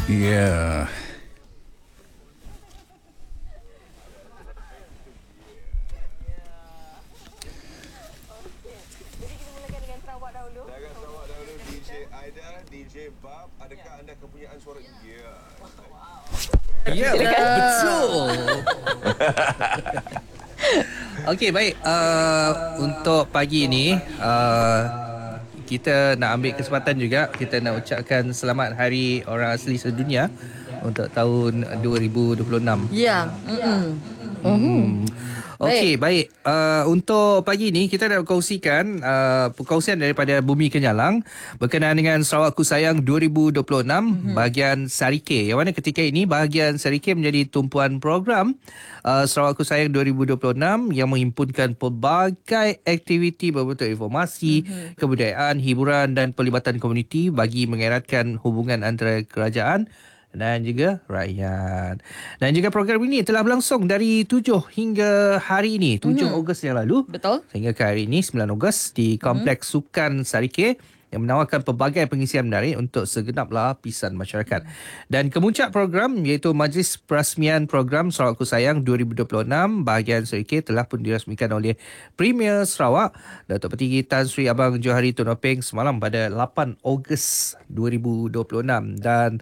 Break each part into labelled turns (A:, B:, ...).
A: Ya.
B: DJ Bab, adakah anda kepunyaan suara? Ya.
A: Ya, betul. Okey, baik. Untuk pagi ini, kita nak ambil kesempatan juga. Kita nak ucapkan selamat Hari Orang Asli Sedunia untuk tahun 2026.
C: Ya.
A: Okey, baik. Untuk pagi ini kita nak kongsikan perkongsian daripada Bumi Kenyalang berkenaan dengan Sarawakku Sayang 2026 bahagian Sarike. Yang mana ketika ini bahagian Sarike menjadi tumpuan program Sarawakku Sayang 2026 yang menghimpunkan pelbagai aktiviti berbentuk informasi, kebudayaan, hiburan dan pelibatan komuniti bagi mengeratkan hubungan antara kerajaan dan juga rakyat. Dan juga program ini telah berlangsung dari 7 hingga hari ini, 7 Ogos yang lalu.
C: Betul.
A: Sehingga ke hari ini 9 Ogos di Kompleks Sukan Sarike yang menawarkan pelbagai pengisian menarik untuk segenap lapisan masyarakat. Dan kemuncak program iaitu Majlis Perasmian Program Sarawakku Sayang 2026 bahagian Sarike telah pun dirasmikan oleh Premier Sarawak Datuk Petinggi Tan Sri Abang Johari Tun Openg semalam pada 8 Ogos 2026. Dan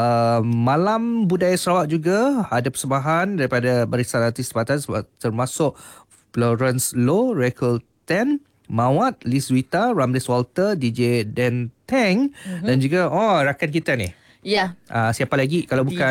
A: Malam Budaya Sarawak juga ada persembahan daripada barisan artis tempatan termasuk Florence Low, Rekel Ten, Mawat, Liz Wita, Ramlis Walter, DJ Dan Teng dan juga rakan kita ni.
C: Ya.
A: Siapa lagi kalau bukan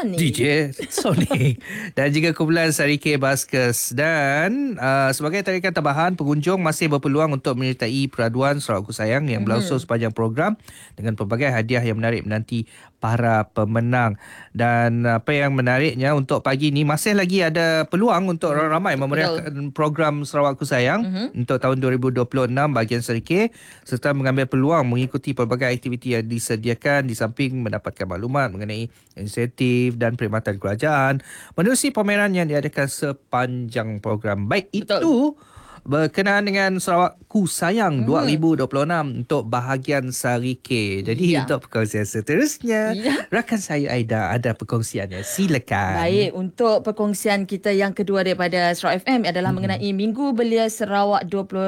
A: DJ Sonic dan juga kumpulan Sarike Baskers. Dan sebagai tarikan tambahan, pengunjung masih berpeluang untuk menyertai peraduan Sarawakku Sayang yang berlangsung sepanjang program dengan pelbagai hadiah yang menarik menanti para pemenang. Dan apa yang menariknya untuk pagi ni masih lagi ada peluang untuk orang ramai memeriahkan program Sarawakku Sayang untuk tahun 2026 bahagian Sarike serta mengambil peluang mengikuti pelbagai aktiviti yang disediakan di samping mendapatkan maklumat mengenai insentif dan perkhidmatan kerajaan menerusi pameran yang diadakan sepanjang program. Baik, itu berkenaan dengan Sarawakku Sayang 2026 untuk bahagian Sarike. Jadi untuk perkongsian seterusnya, rakan saya Aida ada perkongsiannya. Silakan.
C: Baik, untuk perkongsian kita yang kedua daripada Sarawak FM adalah mengenai Minggu Belia Sarawak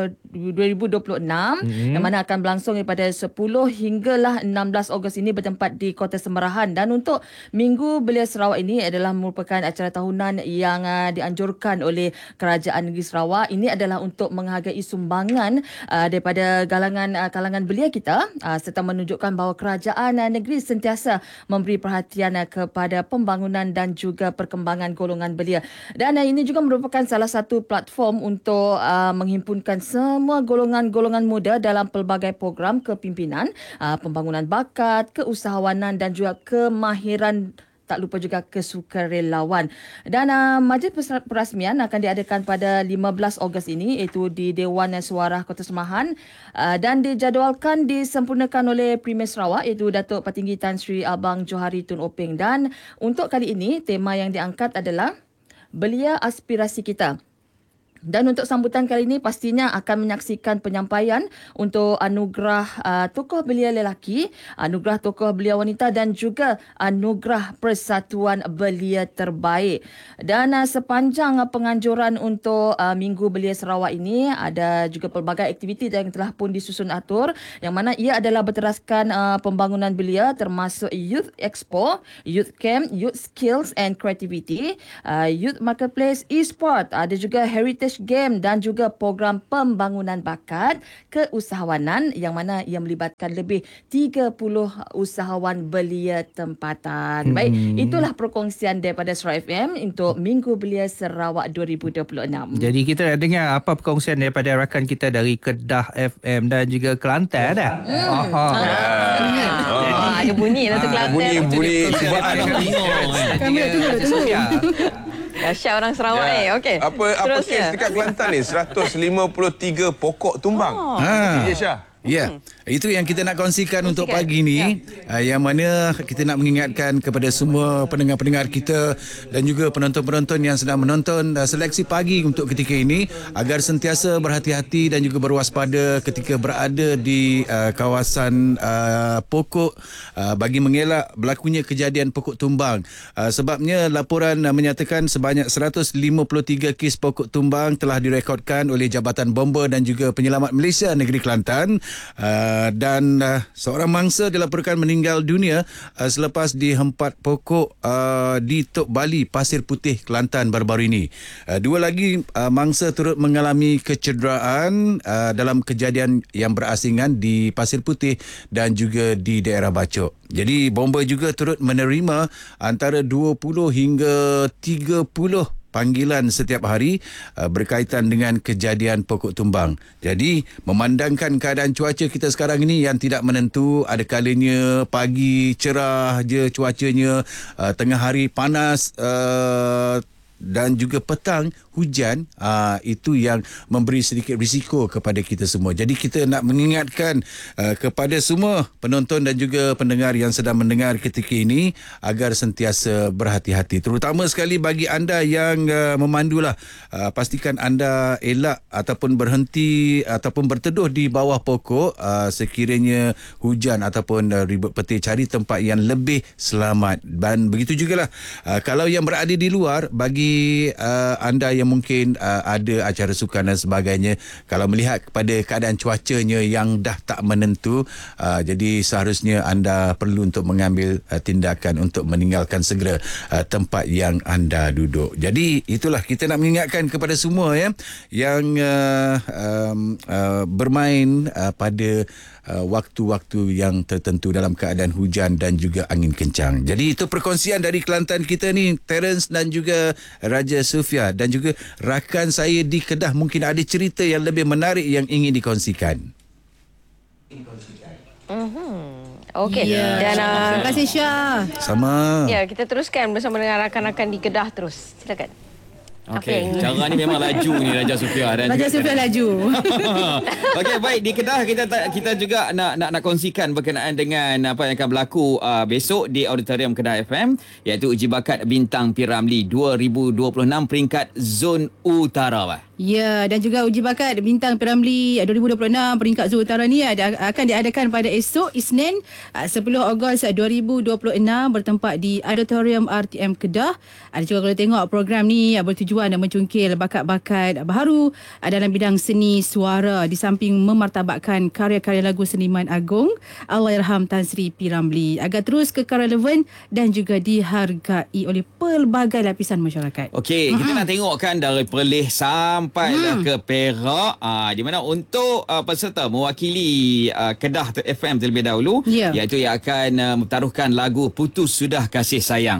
C: 2026 yang mana akan berlangsung daripada 10 hinggalah 16 Ogos ini bertempat di Kota Semerahan. Dan untuk Minggu Belia Sarawak ini adalah merupakan acara tahunan yang dianjurkan oleh Kerajaan Negeri Sarawak. Ini adalah untuk menghargai sumbangan daripada kalangan belia kita serta menunjukkan bahawa kerajaan negeri sentiasa memberi perhatian kepada pembangunan dan juga perkembangan golongan belia. Dan ini juga merupakan salah satu platform untuk menghimpunkan semua golongan-golongan muda dalam pelbagai program kepimpinan, pembangunan bakat, keusahawanan dan juga kemahiran, tak lupa juga kesukarelawan. Dan majlis perasmian akan diadakan pada 15 Ogos ini iaitu di Dewan Suara Kota Semerahan dan dijadualkan disempurnakan oleh Premier Sarawak iaitu Datuk Petinggi Tan Sri Abang Johari Tun Openg. Dan untuk kali ini tema yang diangkat adalah Belia Aspirasi Kita. Dan untuk sambutan kali ini pastinya akan menyaksikan penyampaian untuk anugerah tokoh belia lelaki, anugerah tokoh belia wanita dan juga anugerah Persatuan Belia Terbaik. Dan sepanjang penganjuran untuk Minggu Belia Sarawak ini ada juga pelbagai aktiviti yang telah pun disusun atur yang mana ia adalah berteraskan pembangunan belia termasuk Youth Expo, Youth Camp, Youth Skills and Creativity, Youth Marketplace, E-Sport, ada juga Heritage Game dan juga program pembangunan bakat keusahawanan yang mana ia melibatkan lebih 30 usahawan belia tempatan. Baik, itulah perkongsian daripada Sarawak FM untuk Minggu Belia Sarawak 2026.
A: Jadi kita dah dengar apa perkongsian daripada rakan kita dari Kedah FM dan juga Kelantan dah.
C: Ada bunyi lah tu Kelantan.
B: Bunyi
C: Kamera tunggu. Dahsyat orang Sarawak ni. Okey.
B: Apa kes dekat Kelantan ni? 153 pokok tumbang. DJ Syah.
D: Ya, itu yang kita nak kongsikan untuk pagi ni. Yang mana kita nak mengingatkan kepada semua pendengar-pendengar kita dan juga penonton-penonton yang sedang menonton seleksi pagi untuk ketika ini agar sentiasa berhati-hati dan juga berwaspada ketika berada di kawasan pokok bagi mengelak berlakunya kejadian pokok tumbang. Sebabnya laporan menyatakan sebanyak 153 kes pokok tumbang telah direkodkan oleh Jabatan Bomba dan juga Penyelamat Malaysia Negeri Kelantan. Dan seorang mangsa dilaporkan meninggal dunia selepas dihempat pokok di Tok Bali, Pasir Putih, Kelantan baru-baru ini. Dua lagi mangsa turut mengalami kecederaan dalam kejadian yang berasingan di Pasir Putih dan juga di daerah Bacok. Jadi Bomba juga turut menerima antara 20 hingga 30 panggilan setiap hari berkaitan dengan kejadian pokok tumbang. Jadi memandangkan keadaan cuaca kita sekarang ini yang tidak menentu, ada kalanya pagi cerah je cuacanya, tengah hari panas dan juga petang hujan, itu yang memberi sedikit risiko kepada kita semua. Jadi kita nak mengingatkan kepada semua penonton dan juga pendengar yang sedang mendengar ketika ini agar sentiasa berhati-hati. Terutama sekali bagi anda yang memandulah, pastikan anda elak ataupun berhenti ataupun berteduh di bawah pokok sekiranya hujan ataupun ribut petir. Cari tempat yang lebih selamat. Dan begitu jugalah kalau yang berada di luar, bagi anda yang mungkin ada acara sukan dan sebagainya, kalau melihat kepada keadaan cuacanya yang dah tak menentu, jadi seharusnya anda perlu untuk mengambil tindakan untuk meninggalkan segera tempat yang anda duduk. Jadi itulah kita nak mengingatkan kepada semua yang bermain pada waktu-waktu yang tertentu dalam keadaan hujan dan juga angin kencang. Jadi itu perkongsian dari Kelantan kita ni, Terence dan juga Raja Sofia, dan juga rakan saya di Kedah mungkin ada cerita yang lebih menarik yang ingin dikongsikan.
E: Okey. Dan
F: terima kasih Syah.
D: Sama.
E: Ya, kita teruskan bersama dengan rakan-rakan di Kedah terus. Silakan.
G: Okey, cara ni memang laju ni Raja Sofia dan
F: Raja Sofia laju.
G: Okey, baik, di Kedah kita juga nak kongsikan berkenaan dengan apa yang akan berlaku besok di Auditorium Kedah FM, iaitu Uji Bakat Bintang P. Ramlee 2026 peringkat Zon Utara.
F: Ya, dan juga Uji Bakat Bintang P. Ramlee 2026 peringkat Zon Utara ni akan diadakan pada esok Isnin 10 Ogos 2026 bertempat di Auditorium RTM Kedah. Ada juga kalau tengok program ni bertujuan dan mencungkil bakat-bakat baru dalam bidang seni suara di samping memartabatkan karya-karya lagu seniman agung Allahyarham Tan Sri P. Ramlee agar terus kekal relevan dan juga dihargai oleh pelbagai lapisan masyarakat.
G: Okey, kita nak tengokkan dari Perlis sampailah ke Perak, di mana untuk peserta mewakili Kedah FM terlebih dahulu, iaitu yang akan mentaruhkan lagu Putus Sudah Kasih Sayang.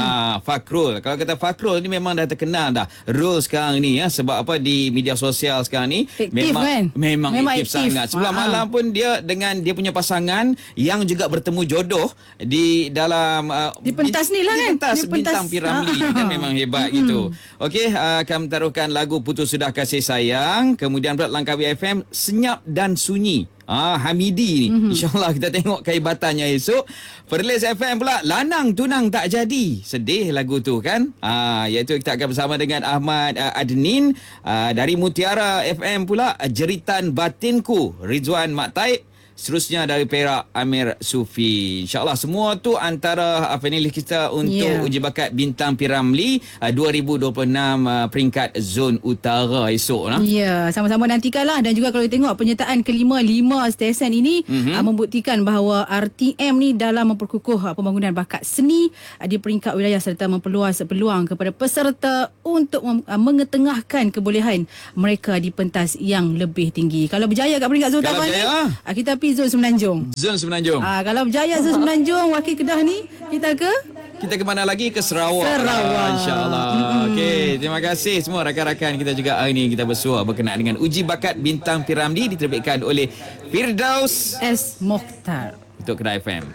G: Fakrul. Kalau kata Fakrul ni memang dah terkenal dah role sekarang ni, sebab apa, di media sosial sekarang ni memang aktif sangat. Sebelah malam pun dia dengan dia punya pasangan yang juga bertemu jodoh di dalam
F: di pentas ni lah kan,
G: pentas Bintang P. Ramlee kan, memang hebat gitu. Okey, akan mentaruhkan lagu Putus Sudah Kasih Sayang, kemudian pula Langkawi FM Senyap dan Sunyi. Hamidi ni. InsyaAllah kita tengok kehebatannya esok. Perlis FM pula Lanang Tunang Tak Jadi. Sedih lagu tu kan. Iaitu kita akan bersama dengan Ahmad Adnin. Dari Mutiara FM pula Jeritan Batinku Rizwan Mak Taib. Seterusnya dari Perak Amir Sufi. InsyaAllah semua tu antara panelis kita untuk Uji Bakat Bintang P. Ramlee 2026 peringkat Zon Utara esok.
F: Ya, sama-sama nantikanlah. Dan juga kalau tengok penyertaan kelima 5 stesen ini membuktikan bahawa RTM ni dalam memperkukuh pembangunan bakat seni di peringkat wilayah serta memperluas peluang kepada peserta untuk mengetengahkan kebolehan mereka di pentas yang lebih tinggi. Kalau berjaya kat peringkat Zon Utara ni, kita Zon Semenanjung.
G: Zon Semenanjung.
F: Kalau berjaya Zon Semenanjung, wakil Kedah ni, kita ke
G: mana lagi? Ke Sarawak. InsyaAllah. Okey, terima kasih semua rakan-rakan kita juga. Hari ini kita bersua berkenaan dengan Uji Bakat Bintang P. Ramlee diterbitkan oleh Firdaus
F: S. Mokhtar
G: untuk Kedah FM.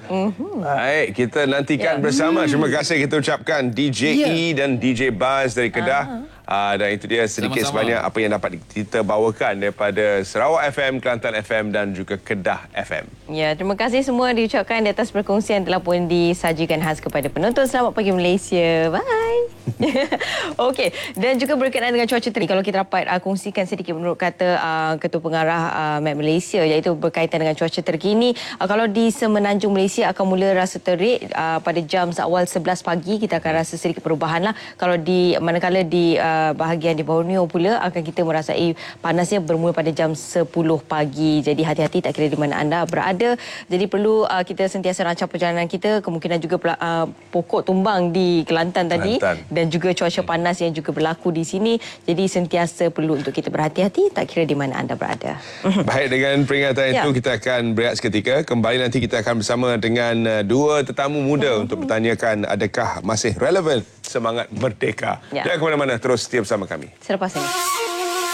B: Baik, kita nantikan bersama. Terima kasih kita ucapkan DJ E dan DJ Buzz dari Kedah. Dan itu dia sedikit
G: Sama-sama.
B: sebanyak apa yang dapat kita bawakan daripada Sarawak FM, Kelantan FM dan juga Kedah FM.
E: Ya, terima kasih semua diucapkan di atas perkongsian telah pun disajikan khas kepada penonton. Selamat pagi Malaysia. Bye. Okey, dan juga berkenaan dengan cuaca terik, kalau kita dapat kongsikan sedikit menurut kata Ketua Pengarah Met Malaysia, iaitu berkaitan dengan cuaca terkini. Kalau di Semenanjung Malaysia akan mula rasa terik pada jam seawal 11 pagi, kita akan rasa sedikit perubahan lah. Kalau di manakala di bahagian di Borneo pula akan kita merasai panasnya bermula pada jam 10 pagi. Jadi hati-hati tak kira di mana anda berada. Jadi perlu kita sentiasa rancang perjalanan kita. Kemungkinan juga pokok tumbang di Kelantan tadi dan juga cuaca panas yang juga berlaku di sini. Jadi sentiasa perlu untuk kita berhati-hati tak kira di mana anda berada.
B: Baik, dengan peringatan itu kita akan berehat seketika. Kembali nanti kita akan bersama dengan dua tetamu muda untuk bertanyakan adakah masih relevan semangat merdeka. Jangan ke mana-mana, terus setia bersama kami.
E: Selepas ini.